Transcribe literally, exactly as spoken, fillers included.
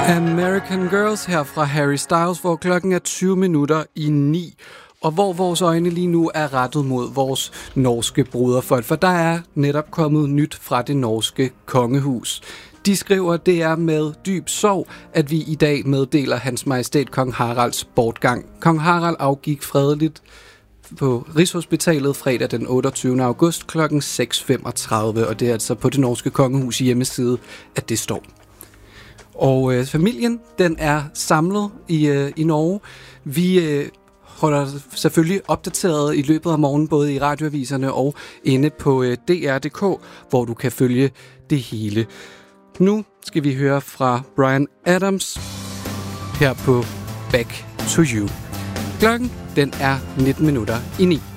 American Girls her fra Harry Styles, hvor klokken er tyve minutter i ni, og hvor vores øjne lige nu er rettet mod vores norske broderfolk, for der er netop kommet nyt fra det norske kongehus. De skriver, at det er med dyb sorg, at vi i dag meddeler Hans Majestæt Kong Haralds bortgang. Kong Harald afgik fredeligt på Rigshospitalet fredag den otteogtyvende august klokken seks femogtredive, og det er altså på det norske kongehus hjemmeside, at det står. Og øh, familien, den er samlet i, øh, i Norge. Vi øh, holder selvfølgelig opdateret i løbet af morgenen, både i radioaviserne og inde på øh, D R punktum d k, hvor du kan følge det hele. Nu skal vi høre fra Bryan Adams her på Back to You. Klokken, den er nitten minutter i ni.